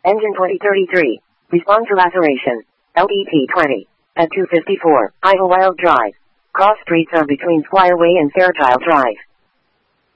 Engine 2033. Respond to laceration. LET 20. At 254. Idlewild Drive. Cross streets are between Squire Way and Fairchild Drive.